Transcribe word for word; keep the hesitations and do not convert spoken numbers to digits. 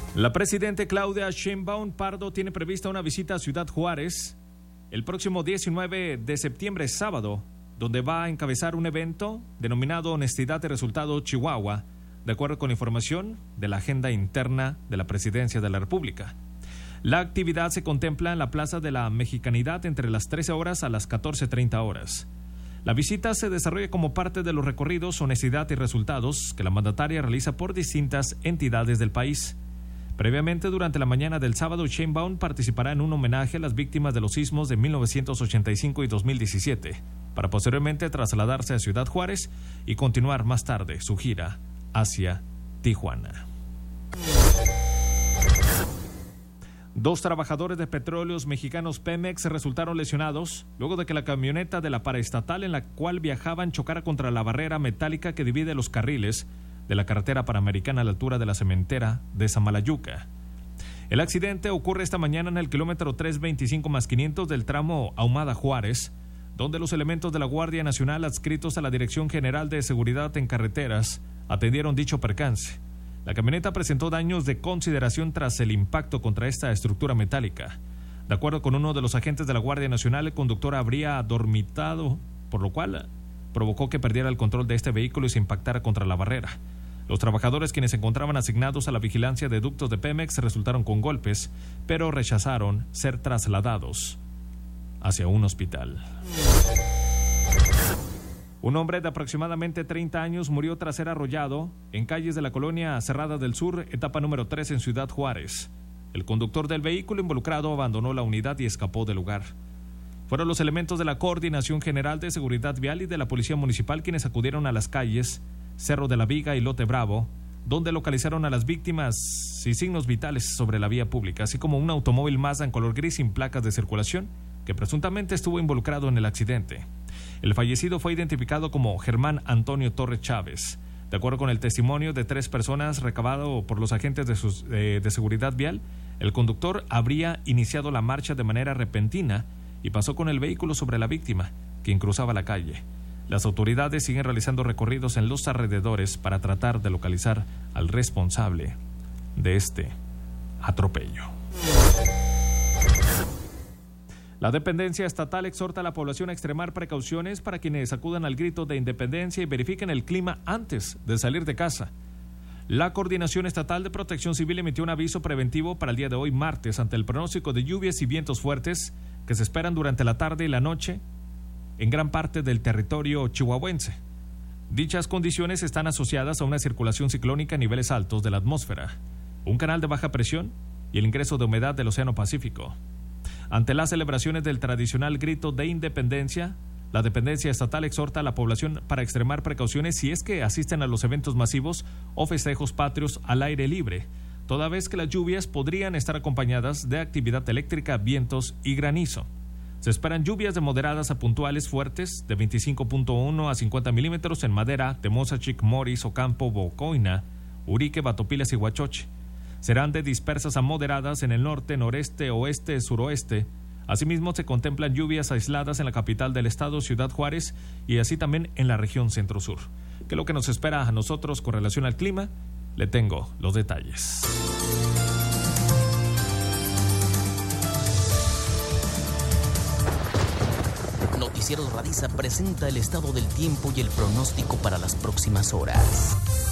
La presidenta Claudia Sheinbaum Pardo tiene prevista una visita a Ciudad Juárez el próximo diecinueve de septiembre, sábado, donde va a encabezar un evento denominado Honestidad de Resultados Chihuahua, de acuerdo con información de la agenda interna de la Presidencia de la República. La actividad se contempla en la Plaza de la Mexicanidad entre las trece horas a las catorce treinta horas. La visita se desarrolla como parte de los recorridos Honestidad y Resultados que la mandataria realiza por distintas entidades del país. Previamente, durante la mañana del sábado, Sheinbaum participará en un homenaje a las víctimas de los sismos de mil novecientos ochenta y cinco y dos mil diecisiete, para posteriormente trasladarse a Ciudad Juárez y continuar más tarde su gira hacia Tijuana. Dos trabajadores de Petróleos Mexicanos Pemex resultaron lesionados luego de que la camioneta de la paraestatal en la cual viajaban chocara contra la barrera metálica que divide los carriles de la carretera panamericana a la altura de la cementera de Samalayuca. El accidente ocurre esta mañana en el kilómetro trescientos veinticinco más quinientos del tramo Ahumada-Juárez, donde los elementos de la Guardia Nacional adscritos a la Dirección General de Seguridad en Carreteras atendieron dicho percance. La camioneta presentó daños de consideración tras el impacto contra esta estructura metálica. De acuerdo con uno de los agentes de la Guardia Nacional, el conductor habría adormitado, por lo cual provocó que perdiera el control de este vehículo y se impactara contra la barrera. Los trabajadores, quienes se encontraban asignados a la vigilancia de ductos de Pemex, resultaron con golpes, pero rechazaron ser trasladados hacia un hospital. Un hombre de aproximadamente treinta años murió tras ser arrollado en calles de la colonia Cerrada del Sur, etapa número tres en Ciudad Juárez. El conductor del vehículo involucrado abandonó la unidad y escapó del lugar. Fueron los elementos de la Coordinación General de Seguridad Vial y de la Policía Municipal quienes acudieron a las calles Cerro de la Viga y Lote Bravo, donde localizaron a las víctimas y signos vitales sobre la vía pública, así como un automóvil Mazda en color gris sin placas de circulación, que presuntamente estuvo involucrado en el accidente. El fallecido fue identificado como Germán Antonio Torres Chávez. De acuerdo con el testimonio de tres personas recabado por los agentes de, sus, eh, de seguridad vial, el conductor habría iniciado la marcha de manera repentina y pasó con el vehículo sobre la víctima, quien cruzaba la calle. Las autoridades siguen realizando recorridos en los alrededores para tratar de localizar al responsable de este atropello. La dependencia estatal exhorta a la población a extremar precauciones para quienes acudan al grito de independencia y verifiquen el clima antes de salir de casa. La Coordinación Estatal de Protección Civil emitió un aviso preventivo para el día de hoy, martes, ante el pronóstico de lluvias y vientos fuertes que se esperan durante la tarde y la noche en gran parte del territorio chihuahuense. Dichas condiciones están asociadas a una circulación ciclónica a niveles altos de la atmósfera, un canal de baja presión y el ingreso de humedad del Océano Pacífico. Ante las celebraciones del tradicional grito de independencia, la dependencia estatal exhorta a la población para extremar precauciones si es que asisten a los eventos masivos o festejos patrios al aire libre, toda vez que las lluvias podrían estar acompañadas de actividad eléctrica, vientos y granizo. Se esperan lluvias de moderadas a puntuales fuertes de veinticinco punto uno a cincuenta milímetros en Madera, Temozachic, Moris, Ocampo, Bocoina, Urique, Batopilas y Huachoche. Serán de dispersas a moderadas en el norte, noreste, oeste, suroeste. Asimismo, se contemplan lluvias aisladas en la capital del estado, Ciudad Juárez, y así también en la región centro-sur. ¿Qué es lo que nos espera a nosotros con relación al clima? Le tengo los detalles. Noticieros Radiza presenta el estado del tiempo y el pronóstico para las próximas horas.